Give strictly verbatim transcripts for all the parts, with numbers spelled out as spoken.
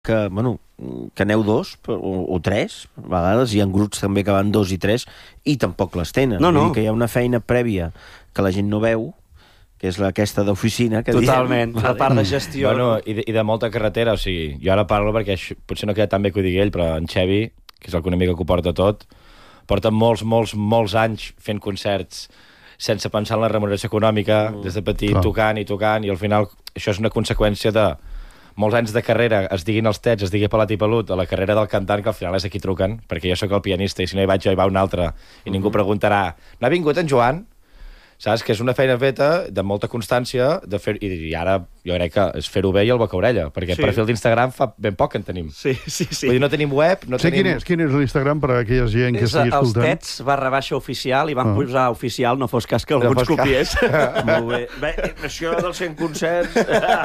que, bueno, que aneu dos o, o tres, a vegades hi ha grups també que van dos i tres i tampoc les tenen. No, no. Vull dir que hi ha una feina prèvia que la gent no veu, que és aquesta d'oficina. Que Totalment, diem, la part de gestió. Bueno, i, de, I de molta carretera, o sigui, jo ara parlo perquè això, potser no queda tan bé que ho digui ell, però en Xevi, que és el que una mica que ho porta tot, porta molts, molts, molts anys fent concerts sense pensar en la remuneració econòmica, mm. des de petit, Clar. tocant i tocant, i al final això és una conseqüència de molts anys de carrera, es diguin els tets, es digui pelat i pelut, a la carrera del cantant, que al final és a qui truquen, perquè jo sóc el pianista, i si no hi vaig jo hi va un altre, i mm-hmm. ningú preguntarà, no ha vingut en Joan? Saps? Que és una feina feta de molta constància, de fer, i ara jo crec que és fer-ho bé i el boca orella, perquè sí. perfil d'Instagram fa ben poc que en tenim. Sí, sí, sí. Vull dir, no tenim web, no sí, tenim... Quin és, quin és l'Instagram per a aquella gent que estigui escoltant? Els tets barra baixa oficial, i van ah. posar oficial, no fos cas que algú ens copiés. Molt bé. Bé, això dels cent concerts...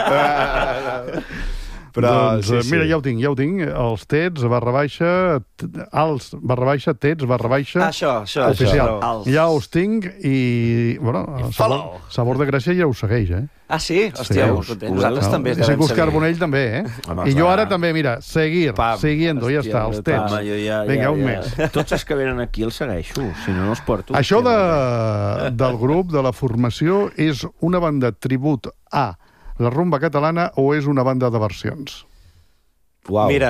Però, doncs, sí, sí. Mira, ja ho tinc, ja ho tinc. Els tets, barra baixa, als, barra baixa, tets, barra baixa... Això, això. Oficial. Això. Ja us tinc i... Bueno, I sabor, sabor de Gràcia ja us segueix, eh? Ah, sí? Hòstia, sí, us, nosaltres no, també es devem seguir. Òscar Bonell també, eh? Home, I jo ara també, mira, seguir, Pam. siguiendo, ja està, els tets. Home, ja, Vinga, ja, un ja. mes. Tots els que venen aquí els segueixo, si no, no els porto. Això de, del grup, de la formació, és una banda tribut a la rumba catalana o és una banda de versions? Uau. Mira,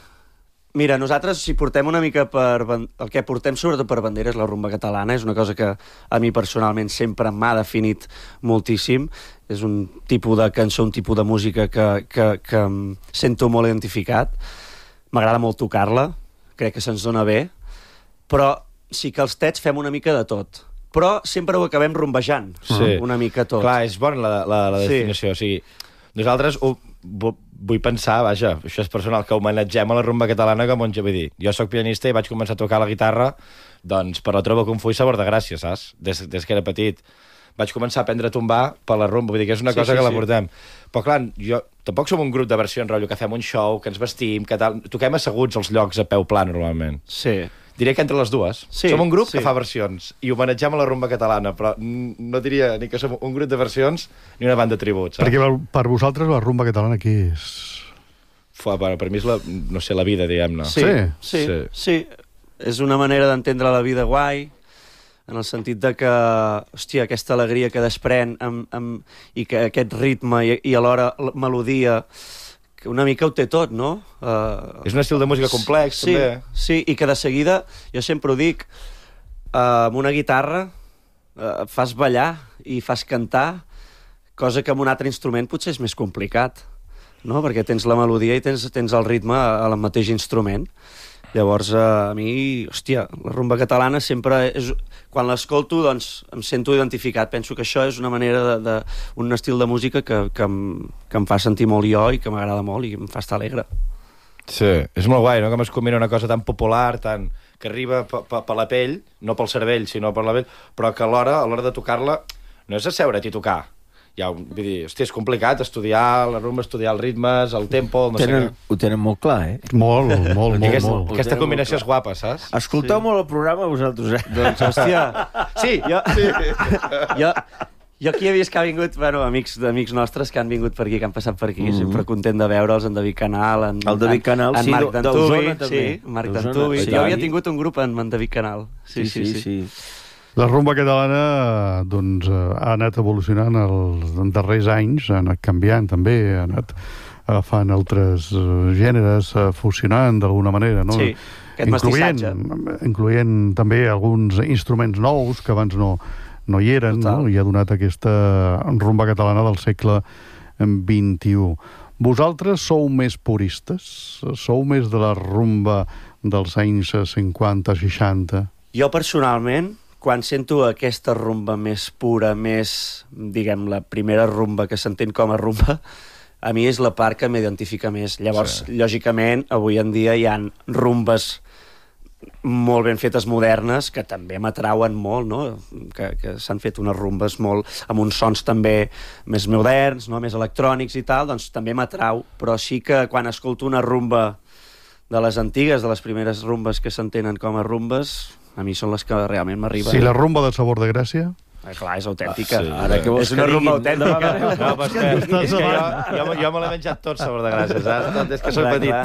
mira, nosaltres si portem una mica per... El que portem sobretot per bandera és la rumba catalana, és una cosa que a mi personalment sempre m'ha definit moltíssim. És un tipus de cançó, un tipus de música que, que, que em sento molt identificat. M'agrada molt tocar-la, crec que se'ns dona bé, però sí que els tets fem una mica de tot. Però sempre ho acabem rumbejant, sí. una mica tot. Clar, és bona la, la, la definició. Sí. O sigui, nosaltres ho, vull pensar, vaja, això és personal, que homenatgem a la rumba catalana com un... Vull dir, jo sóc pianista i vaig començar a tocar la guitarra doncs per la troba Kung Fu i sabor de Gràcia, saps? Des, des que era petit. Vaig començar a aprendre a tombar per la rumba, vull dir que és una sí, cosa sí, que la sí. portem. Però clar, jo tampoc som un grup de versions, rotllo, que fem un show, que ens vestim, que tal... Toquem asseguts als llocs a peu pla, normalment. Sí. Diré que entre les dues. Sí, som un grup sí. que fa versions i homenatgem a la rumba catalana, però no diria ni que som un grup de versions ni una banda de tributs. Perquè per vosaltres la rumba catalana què és? Fua, per, per mi és la, no sé, la vida, diguem-ne. Sí, sí, sí, sí. És una manera d'entendre la vida guai, en el sentit de que, hòstia, aquesta alegria que desprèn amb, amb, i que aquest ritme i, i alhora la melodia... que una mica ho té tot, no? Uh, és un estil de música complex, sí, també. Sí, i que de seguida, jo sempre ho dic, uh, amb una guitarra uh, fas ballar i fas cantar, cosa que amb un altre instrument potser és més complicat, no? Perquè tens la melodia i tens, tens el ritme al mateix instrument. Llavors, a mi, hòstia, la rumba catalana sempre és... Quan l'escolto, doncs, em sento identificat. Penso que això és una manera de... de un estil de música que, que, em, que em fa sentir molt jo i que m'agrada molt i em fa estar alegre. Sí, és molt guai, no?, que es combina una cosa tan popular, tan... que arriba per la pell, no pel cervell, sinó per la pell, però que alhora, a l'hora de tocar-la, no és asseure't i tocar. Ja, vull dir, hosti, és complicat estudiar la rumba, estudiar els ritmes, el tempo, no tenen, sé què. Ho tenen molt clar, eh? Molt, molt, molt. Aquest, molt. Aquesta combinació és guapa, saps? Escolteu sí. molt el programa, vosaltres, eh? Doncs, hòstia... Sí, jo... Sí. jo, jo aquí he vist que ha vingut, bueno, amics d'amics nostres que han vingut per aquí, que han passat per aquí, mm -hmm. sempre content de veure'ls, en David Canal, en, el David Canal, en, en sí, Marc D'Antubi, sí, Marc D'Antubi. Sí, jo havia tingut un grup en, en David Canal. Sí, sí, sí. sí. sí. La rumba catalana doncs, ha anat evolucionant els darrers anys, ha anat canviant també, ha anat agafant altres gèneres, fusionant d'alguna manera, no? Sí, aquest incloent, mestissatge. Incloent també alguns instruments nous que abans no, no hi eren, no? I ha donat aquesta rumba catalana del segle vint-i-u. Vosaltres sou més puristes? Sou més de la rumba dels anys cinquanta seixanta? Jo personalment, quan sento aquesta rumba més pura, més, diguem, la primera rumba que s'entén com a rumba, a mi és la part que m'identifica més. Llavors, sí. lògicament, avui en dia hi ha rumbes molt ben fetes modernes que també m'atrauen molt, no? Que, que s'han fet unes rumbes molt amb uns sons també més moderns, no? Més electrònics i tal, doncs també m'atrau, però sí que quan escolto una rumba de les antigues, de les primeres rumbes que s'entenen com a rumbes, a mi són les que realment m'arriben. Sí, la rumba de sabor de Gràcia? Eh, clar, és autèntica. Sí, Ara que vols és una rumba autèntica. No, però és que, és que jo, jo, jo me l'he menjat tot, sabor de gràcia, saps? Tot és que soc petit.